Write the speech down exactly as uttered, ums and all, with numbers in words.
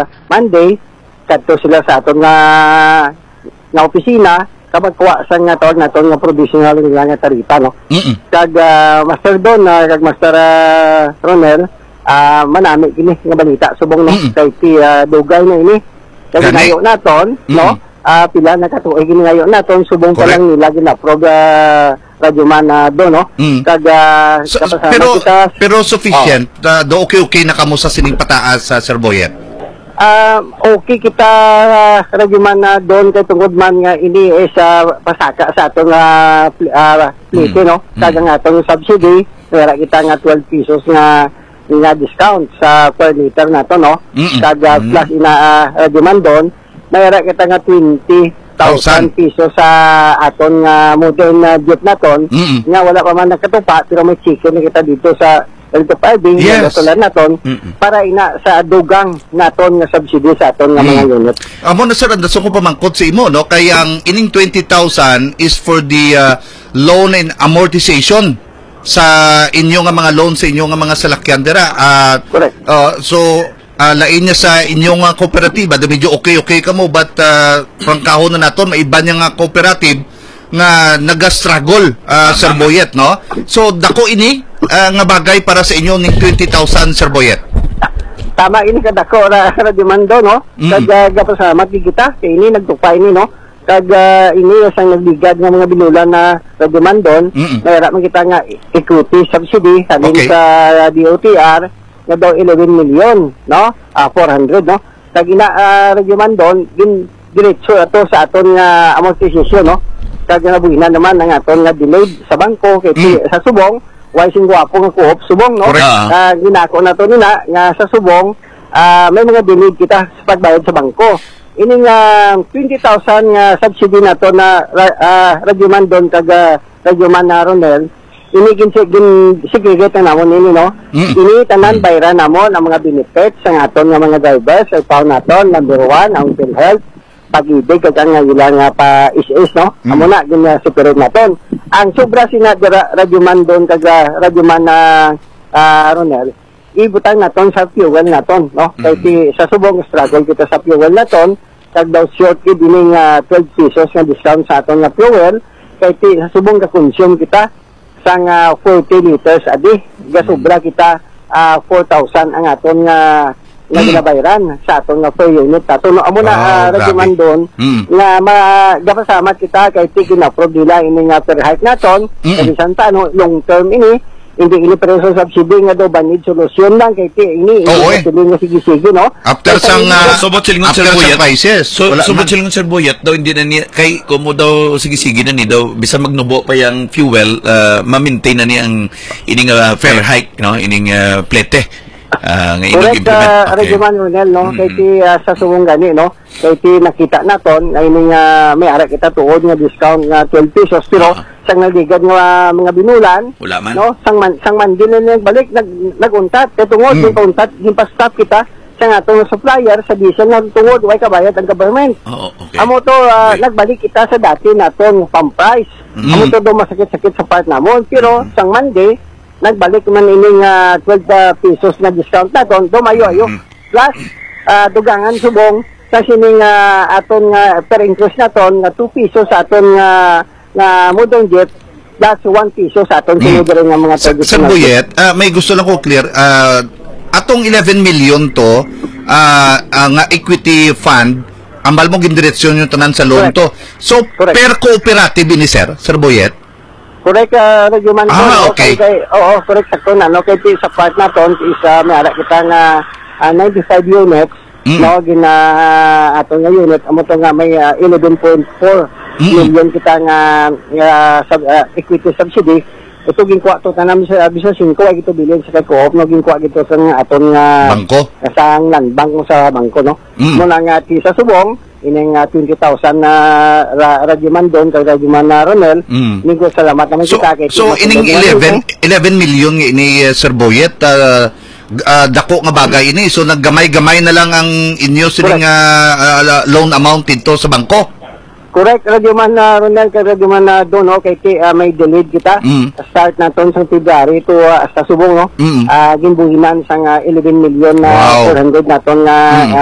Monday, kadto sila sa aton nga nga opisina, kapag kuha sa nga tawag naton nga provisional nga nga taripa, no? Mm -mm. Kag uh, Master Don, uh, kag Master uh, Ronel, uh, manami kini nga balita subong no, Mm -mm. kay ti uh, dugay na ini. Kag ngayon naton, mm -mm. no? Uh, pila na katuig gini ngayon naton subong pa lang nila gina-approve uh, Radyo Man uh, do, no? Mm. Kag uh, so, pero kita, pero sufficient oh. uh, do okay okay na kamo sa sining pataas sa uh, Sir Boyet. Uh, okay kita uh, Radyo Man na uh, doon kay tungod man nga ini eh, sa pasaka sa atong uh, uh, plite, mm. no? Kag nga atong subsidy, wala kita nga twelve pesos nga nga discount sa per liter na to, no? Mm -mm. Kag uh, plus ina uh, Radyo Man doon, mayara kita nga twenty thousand pesos sa aton nga uh, modern uh, jeep na ton, mm -mm. nga wala pa man nakatupa, pero may chicken na kita dito sa dito pwedeng yes. Nga naton mm -mm. para ina sa dugang naton nga subsidy sa aton nga mm. mga unit. Amo na sir, andaso ko pamangkot sa imo, no? Kaya ang ining twenty thousand is for the uh, loan and amortization sa inyo nga mga loan sa inyo nga mga salakyan dira. Uh, Correct. Uh, so uh, lain niya sa inyong nga kooperatiba, da medyo okay-okay ka mo, but uh, prangkahon na naton, may iba niya nga cooperative nga naga-struggle, uh, Sir Boyet, no? So, dako ini uh, nga bagay para sa inyo ning twenty thousand, Sir Boyet. Tama ini kadako ra ra demando, no? Mm. Kag uh, gapasalamat kita kay ini nagtukpa ini, no? Kag uh, ini sang nagbigad nga mga binulan na ra demandon, mm -mm. mayra man kita nga equity subsidy sabi okay. sa uh, D O T R nga daw eleven million, no? Uh, four hundred, no? Kag ina uh, ra demandon din diretso ato sa aton nga amortization, no? Kag nabuhinan naman ang aton nga delayed sa bangko kay mm. sa subong way sing gwapo nga kuop subong, no? Uh, ginako na to nina nga sa subong uh, may mga delayed kita sa pagbayad sa bangko. Ini nga twenty thousand nga subsidy na to na uh, Radyo Man doon kag uh, Radyo Man na Ronel, ini gin gin segregate na namon ini, no? Mm. Ini tanan bayran namon ang mga benefits sa aton nga mga drivers ay paw naton number one ang PhilHealth, pag-ibig kag nga ilang nga pa is-is, no? Mm. Amo na gin separate naton. Ang sobra sina Radyo Man doon kag Radyo Man na uh, Ronel, ibutang naton sa fuel naton, no? Mm. Kay sa subong struggle kita sa fuel naton, kag daw short kid ining uh, twelve pesos nga discount sa aton nga fuel, kay ti sa subong ka consume kita sang uh, forty liters a day. Gasubra kita uh, four thousand ang aton nga nga ginabayaran sa aton nga per unit. Tato no amo na uh, Radyo Man doon mm. nga magapasamat kita kay ti gina-approve nila ini nga per hike naton, mm. kay santa no long term ini hindi ini preso subsidy nga do banid solusyon lang kay ti ini oh, ini nga sige-sige, no? After sang uh, subot silingon Sir Boyet prices, so subot silingon Sir Boyet daw hindi na ni kay kumo daw sige-sige na ni daw bisan magnubo pa yang fuel uh, ma-maintain na ni ang ining uh, fair hike, no? Ining uh, plete uh, nga ining implement. Uh, okay. Radyo Man Ronel, no? Mm-hmm. Kay ti uh, sa subong gani, no? Kay ti nakita naton nga ining uh, may ara kita tuod nga discount nga twelve pesos pero uh -huh. sang nagigad nga mga binulan, wala man, no? Sang man sang man din na balik nag naguntat kay tungod mm. untat din pa stop kita sa atong supplier sa diesel nga tungod way kabayad ang government. Oh, okay. Amo to uh, okay. nagbalik kita sa dati naton pump price. Mm. Amo to do masakit-sakit sa part namon pero mm. sang Monday nagbalik man ining uh, twelve uh, pesos na discount naton do mayo-ayo. Mm. Plus uh, dugangan subong sa sining uh, aton nga uh, per increase naton nga two pesos sa aton nga uh, na modern jet, that's one piso sa atong sinudere mm. ng mga Sir traditional. Boyet, uh, may gusto lang ko clear, uh, atong eleven million to, uh, uh, nga equity fund, ambal mo gindiretsyon yung tanan sa loan to. So, correct. Per cooperative ini, sir, Sir Boyet? Correct, uh, Radyo Man. Ah, okay. Okay, oo, correct, sakto na. No? Kaya sa part na to, is, uh, may ara kita nga uh, ninety-five units, mm. no, gina uh, atong nga unit, amo to nga may uh, eleven point four Mm -hmm. million kita nga, nga sub, uh, equity subsidy. Ito ginkuha to tanam sa bisa cinco ay ito bilin sa co-op no ginkuha gito sa aton nga bangko sang land bank sa bangko, no. Mm. Mo nga ti sa subong ining uh, twenty thousand na uh, Radyo Man doon kay Radyo Man na Ronel. Mm. Nigo salamat naman so, kita kay so ining eleven million ni uh, Sir Boyet uh, uh, dako nga bagay ini, so naggamay-gamay na lang ang inyo sining uh, uh, loan amount dito sa bangko. Correct, Radyo Man na uh, Ronel, kay Radyo Man na uh, doon, no? Kay uh, may delayed kita. Mm. Start na ton sa February to uh, hasta subong, no? Mm. Uh, ginbuhinan sang uh, eleven million na uh, wow. four hundred na ton nga uh, mm.